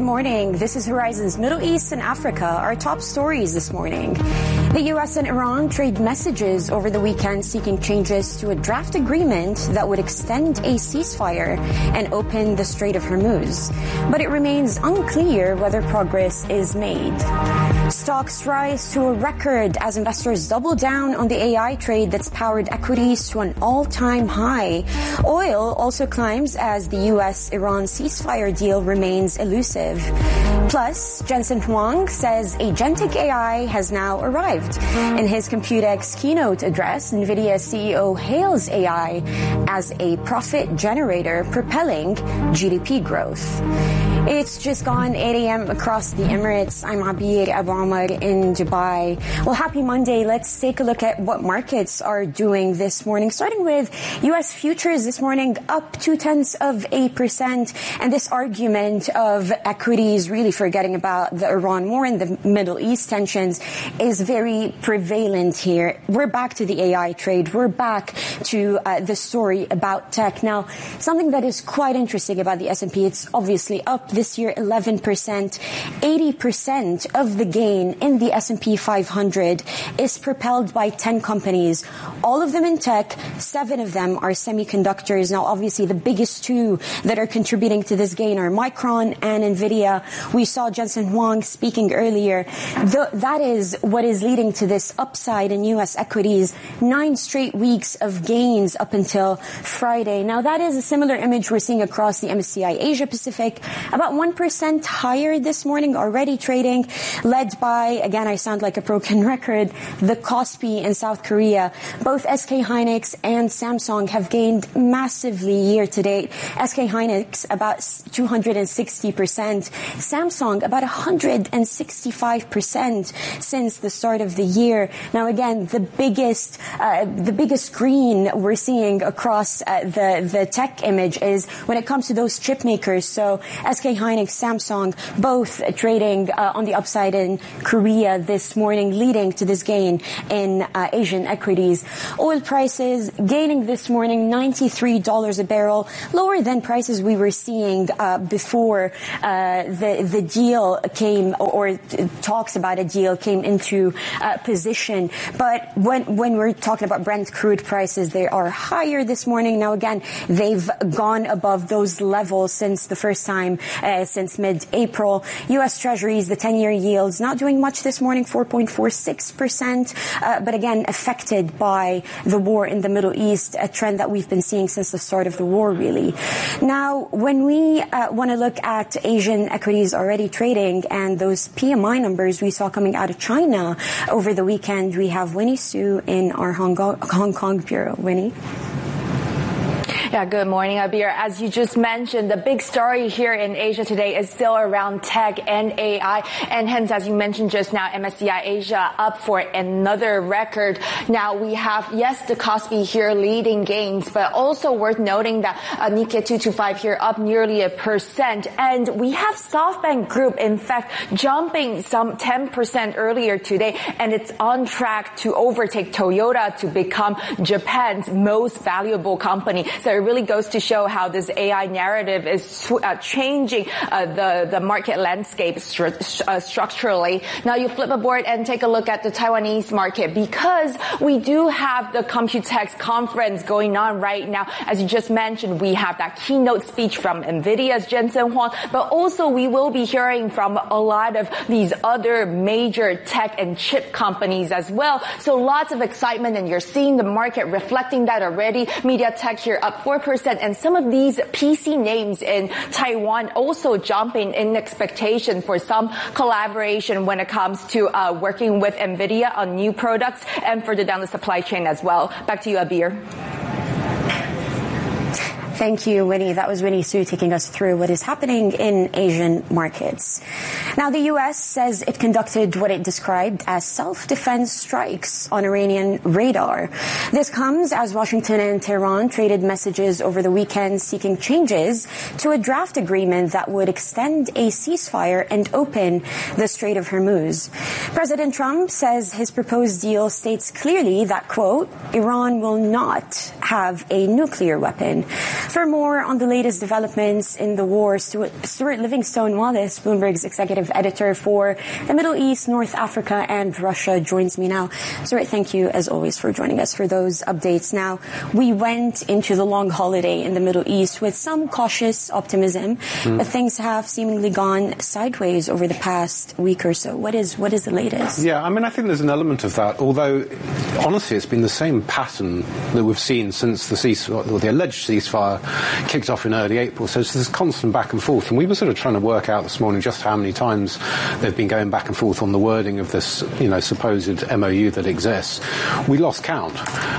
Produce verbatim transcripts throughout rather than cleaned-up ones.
Good morning. This is Horizon's Middle East and Africa, our top stories this morning. The U S and Iran trade messages over the weekend seeking changes to a draft agreement that would extend a ceasefire and open the Strait of Hormuz. But it remains unclear whether progress is made. Stocks rise to a record as investors double down on the A I trade that's powered equities to an all-time high. Oil also climbs as the U S-Iran ceasefire deal remains elusive. Plus, Jensen Huang says agentic A I has now arrived. In his Computex keynote address, NVIDIA C E O hails A I as a profit generator propelling G D P growth. It's just gone eight a.m. across the Emirates. I'm Abir Abu Amar in Dubai. Well, happy Monday. Let's take a look at what markets are doing this morning. Starting with U S futures this morning, up two-tenths of a percent. And this argument of equities really forgetting about the Iran war and the Middle East tensions is very prevalent here. We're back to the A I trade. We're back to uh, the story about tech. Now, something that is quite interesting about the S and P, it's obviously up this year eleven percent. eighty percent of the gain in the S and P five hundred is propelled by ten companies, all of them in tech. Seven of them are semiconductors. Now, obviously, the biggest two that are contributing to this gain are Micron and NVIDIA. We saw Jensen Huang speaking earlier. The, that is what is leading to this upside in U S equities. Nine straight weeks of gains up until Friday. Now, that is a similar image we're seeing across the M S C I Asia Pacific. About one percent higher this morning, already trading, led by, again, I sound like a broken record, the Kospi in South Korea. Both S K Hynix and Samsung have gained massively year to date. S K Hynix about two hundred sixty percent. Samsung about one hundred sixty-five percent since the start of the year. Now, again, the biggest, uh, the biggest green we're seeing across uh, the, the tech image is when it comes to those chip makers. So S K Hynix, Samsung, both trading uh, on the upside in Korea this morning, leading to this gain in uh, Asian equities. Oil prices gaining this morning ninety-three dollars a barrel, lower than prices we were seeing uh, before uh, the the deal came, or, or talks about a deal came into uh, position. But when when we're talking about Brent crude prices, they are higher this morning. Now, again, they've gone above those levels since the first time uh, since mid-April. U S Treasuries, the ten-year yields, not doing much this morning, four point four six percent, uh, but again, affected by the war in the Middle East, a trend that we've been seeing since the start of the war, really. Now, when we uh, want to look at Asian equities already trading and those P M I numbers we saw coming out of China over the weekend, we have Winnie Su in our Hong Kong, Hong Kong bureau. Winnie? Yeah, good morning, Abir. As you just mentioned, the big story here in Asia today is still around tech and A I. And hence, as you mentioned just now, M S C I Asia up for another record. Now, we have, yes, the Kospi here leading gains, but also worth noting that uh, Nikkei two twenty-five here up nearly a percent. And we have SoftBank Group, in fact, jumping some ten percent earlier today. And it's on track to overtake Toyota to become Japan's most valuable company. So it really goes to show how this A I narrative is uh, changing uh, the, the market landscape stru- uh, structurally. Now you flip aboard and take a look at the Taiwanese market, because we do have the Computex conference going on right now. As you just mentioned, we have that keynote speech from NVIDIA's Jensen Huang, but also we will be hearing from a lot of these other major tech and chip companies as well. So lots of excitement, and you're seeing the market reflecting that already. MediaTek here up four percent, and some of these P C names in Taiwan also jumping in expectation for some collaboration when it comes to uh, working with NVIDIA on new products and further down the supply chain as well. Back to you, Abir. Thank you, Winnie. That was Winnie Su taking us through what is happening in Asian markets. Now, the U S says it conducted what it described as self-defense strikes on Iranian radar. This comes as Washington and Tehran traded messages over the weekend seeking changes to a draft agreement that would extend a ceasefire and open the Strait of Hormuz. President Trump says his proposed deal states clearly that, quote, Iran will not have a nuclear weapon. For more on the latest developments in the war, Stuart, Stuart Livingstone Wallace, Bloomberg's executive editor for the Middle East, North Africa, and Russia, joins me now. Stuart, thank you, as always, for joining us for those updates. Now, we went into the long holiday in the Middle East with some cautious optimism, mm. but things have seemingly gone sideways over the past week or so. What is what is the latest? Yeah, I mean, I think there's an element of that, although, honestly, it's been the same pattern that we've seen since the ceasefire, or the alleged ceasefire kicked off in early April. So there's this constant back and forth. And we were sort of trying to work out this morning just how many times they've been going back and forth on the wording of this, you know, supposed M O U that exists. We lost count.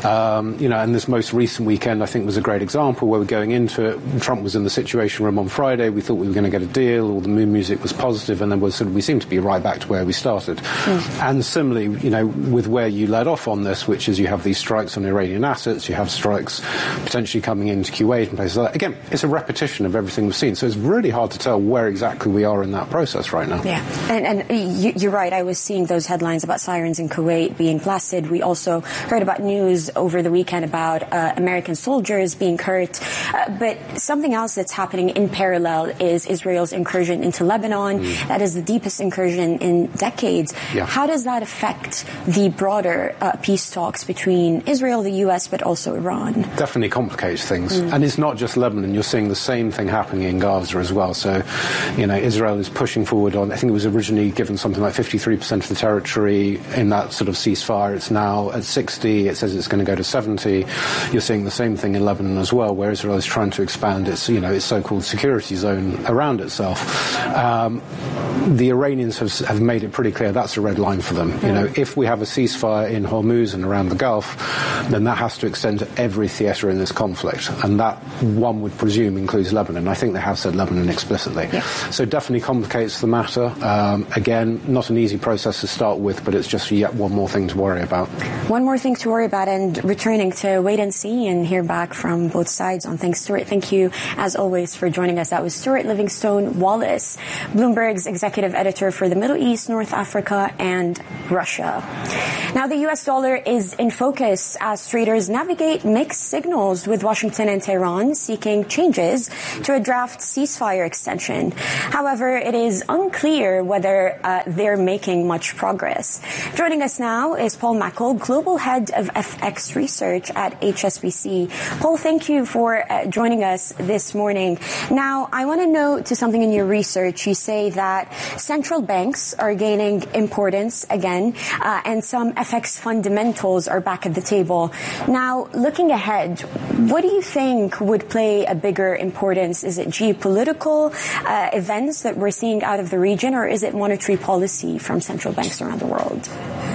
Um, you know, and this most recent weekend, I think, was a great example where we're going into it. Trump was in the Situation Room on Friday. We thought we were going to get a deal. All the moon music was positive. And then we're sort of, we seem to be right back to where we started. Mm. And similarly, you know, with where you led off on this, which is you have these strikes on Iranian assets, you have strikes potentially coming into Kuwait and places like that. Again, it's a repetition of everything we've seen. So it's really hard to tell where exactly we are in that process right now. Yeah, and, and you, you're right. I was seeing those headlines about sirens in Kuwait being blasted. We also heard about news over the weekend about uh, American soldiers being hurt. Uh, but something else that's happening in parallel is Israel's incursion into Lebanon. Mm. That is the deepest incursion in decades. Yeah. How does that affect the broader uh, peace talks between Israel, the U S, but also Iran? Definitely complicates things. Mm. And it's not just Lebanon. You're seeing the same thing happening in Gaza as well. So, you know, Israel is pushing forward on, I think it was originally given something like fifty-three percent of the territory in that sort of ceasefire. It's now at sixty. It says it's going to go to seventy. You're seeing the same thing in Lebanon as well, where Israel is trying to expand its, you know, its so-called security zone around itself. Um, the Iranians have, have made it pretty clear that's a red line for them. Mm. You know, if we have a ceasefire in Hormuz and around the Gulf, then that has to extend to every theatre in this conflict. And that, one would presume, includes Lebanon. I think they have said Lebanon explicitly. Yeah. So definitely complicates the matter. Um, again, not an easy process to start with, but it's just yet one more thing to worry about. One more thing to worry about, and returning to wait and see and hear back from both sides on things. Stuart, thank you, as always, for joining us. That was Stuart Livingstone Wallace, Bloomberg's executive editor for the Middle East, North Africa, and Russia. Now, the U S dollar is in focus as traders navigate mixed signals, with Washington and Tehran seeking changes to a draft ceasefire extension. However, it is unclear whether uh, they're making much progress. Joining us now is Paul Mackel, Global Head of F X Research at H S B C. Paul, thank you for uh, joining us this morning. Now, I want to note to something in your research. You say that central banks are gaining importance again, uh, and some F X fundamentals are back at the table. Now, looking ahead, what do you think would play a bigger importance? Is it geopolitical uh, events that we're seeing out of the region, or is it monetary policy from central banks around the world?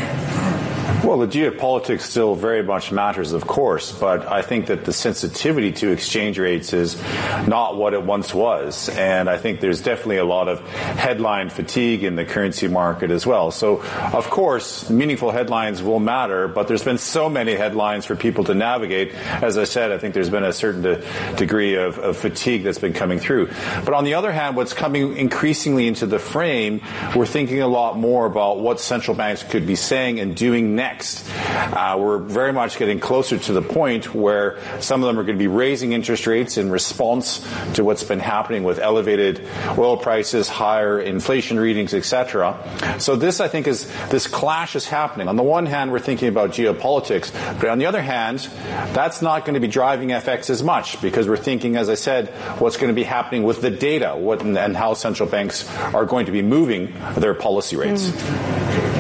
Well, the geopolitics still very much matters, of course, but I think that the sensitivity to exchange rates is not what it once was. And I think there's definitely a lot of headline fatigue in the currency market as well. So, of course, meaningful headlines will matter, but there's been so many headlines for people to navigate. As I said, I think there's been a certain de- degree of, of fatigue that's been coming through. But on the other hand, what's coming increasingly into the frame, we're thinking a lot more about what central banks could be saying and doing next. Uh, we're very much getting closer to the point where some of them are going to be raising interest rates in response to what's been happening with elevated oil prices, higher inflation readings, et cetera. So this, I think, is this clash is happening. On the one hand, we're thinking about geopolitics, but on the other hand, that's not going to be driving F X as much because we're thinking, as I said, what's going to be happening with the data, what and, and how central banks are going to be moving their policy rates. Mm.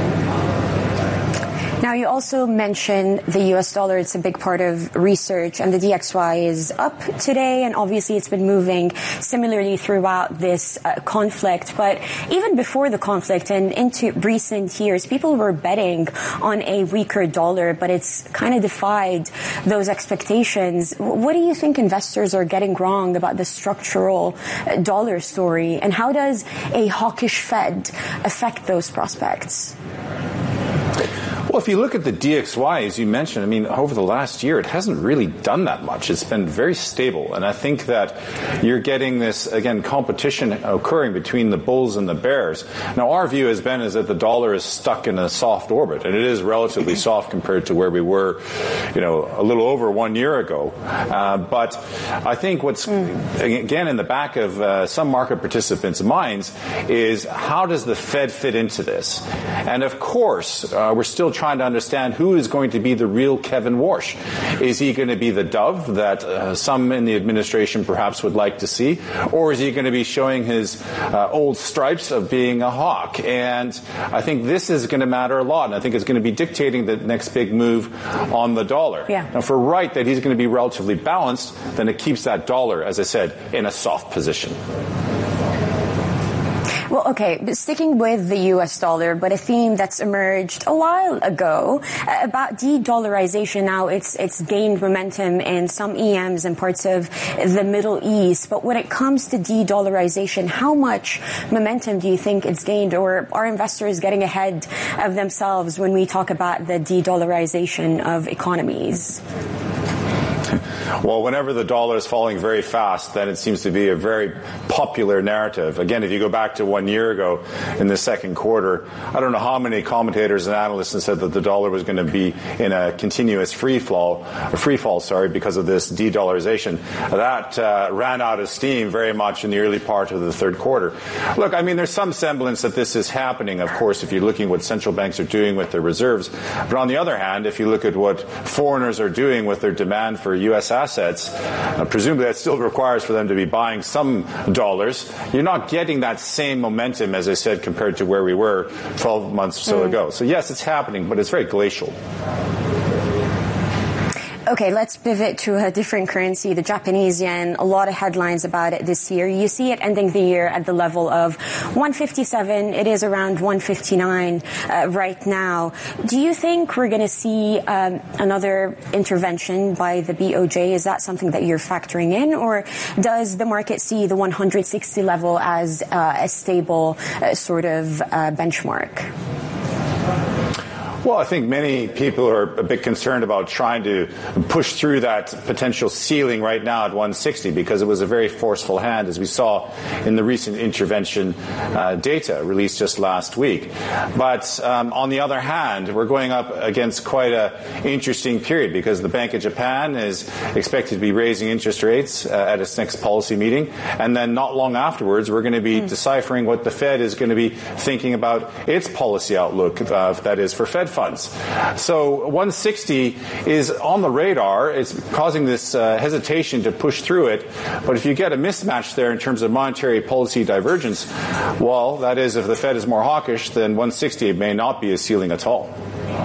Now, you also mentioned the U S dollar. It's a big part of research, and the D X Y is up today, and obviously it's been moving similarly throughout this uh, conflict. But even before the conflict and into recent years, people were betting on a weaker dollar, but it's kind of defied those expectations. What do you think investors are getting wrong about the structural uh, dollar story, and how does a hawkish Fed affect those prospects? Well, if you look at the D X Y, as you mentioned, I mean, over the last year, it hasn't really done that much. It's been very stable. And I think that you're getting this, again, competition occurring between the bulls and the bears. Now, our view has been is that the dollar is stuck in a soft orbit, and it is relatively soft compared to where we were, you know, a little over one year ago. Uh, but I think what's, again, in the back of uh, some market participants' minds is how does the Fed fit into this? And, of course, uh, we're still trying to understand who is going to be the real Kevin Warsh. Is he going to be the dove that uh, some in the administration perhaps would like to see, or is he going to be showing his uh, old stripes of being a hawk? And I think this is going to matter a lot, and I think it's going to be dictating the next big move on the dollar. Yeah. Now, if we're right that he's going to be relatively balanced, then it keeps that dollar, as I said, in a soft position. Well, okay, but sticking with the U S dollar, but a theme that's emerged a while ago uh, about de-dollarization. Now it's it's gained momentum in some E Ms and parts of the Middle East. But when it comes to de-dollarization, how much momentum do you think it's gained, or are investors getting ahead of themselves when we talk about the de-dollarization of economies? Well, whenever the dollar is falling very fast, then it seems to be a very popular narrative. Again, if you go back to one year ago in the second quarter, I don't know how many commentators and analysts said that the dollar was going to be in a continuous free fall, free fall, sorry, because of this de-dollarization. That uh, ran out of steam very much in the early part of the third quarter. Look, I mean, there's some semblance that this is happening, of course, if you're looking at what central banks are doing with their reserves. But on the other hand, if you look at what foreigners are doing with their demand for U S assets, uh, presumably that still requires for them to be buying some dollars. You're not getting that same momentum, as I said, compared to where we were twelve months or so mm. ago. So yes, it's happening, but it's very glacial. Okay, let's pivot to a different currency, the Japanese yen. A lot of headlines about it this year. You see it ending the year at the level of one fifty-seven. It is around one fifty-nine uh, right now. Do you think we're going to see um, another intervention by the B O J? Is that something that you're factoring in, or does the market see the one sixty level as uh, a stable uh, sort of uh, benchmark? Well, I think many people are a bit concerned about trying to push through that potential ceiling right now at one sixty because it was a very forceful hand, as we saw in the recent intervention uh, data released just last week. But um, on the other hand, we're going up against quite an interesting period because the Bank of Japan is expected to be raising interest rates uh, at its next policy meeting. And then not long afterwards, we're going to be mm. deciphering what the Fed is going to be thinking about its policy outlook, uh, that is, for Fed funds. So one sixty is on the radar. It's causing this uh, hesitation to push through it. But if you get a mismatch there in terms of monetary policy divergence, well, that is, if the Fed is more hawkish, then one sixty may not be a ceiling at all.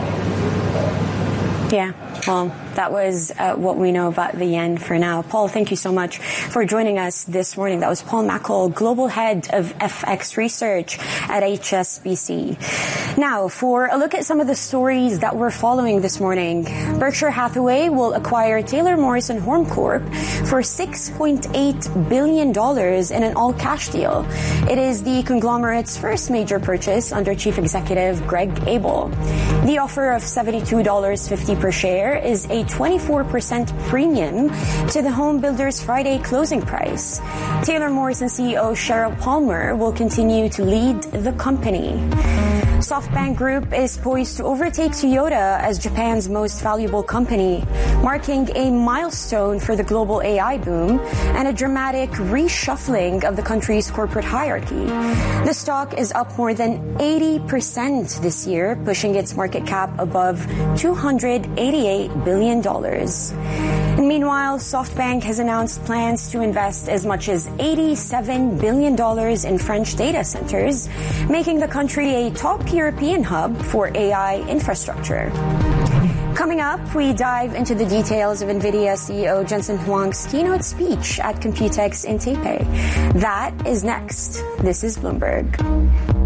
Yeah, well, that was uh, what we know about the yen for now. Paul, thank you so much for joining us this morning. That was Paul Mackel, Global Head of F X Research at H S B C. Now, for a look at some of the stories that we're following this morning, Berkshire Hathaway will acquire Taylor Morrison Home Corp for six point eight billion dollars in an all-cash deal. It is the conglomerate's first major purchase under Chief Executive Greg Abel. The offer of seventy-two dollars and fifty cents per share is a twenty-four percent premium to the home builder's Friday closing price. Taylor Morrison C E O Sheryl Palmer will continue to lead the company. SoftBank Group is poised to overtake Toyota as Japan's most valuable company, marking a milestone for the global A I boom and a dramatic reshuffling of the country's corporate hierarchy. The stock is up more than eighty percent this year, pushing its market cap above two hundred eighty-eight billion dollars. And meanwhile, SoftBank has announced plans to invest as much as eighty-seven billion dollars in French data centers, making the country a top European hub for A I infrastructure. Coming up, we dive into the details of NVIDIA C E O Jensen Huang's keynote speech at Computex in Taipei. That is next. This is Bloomberg.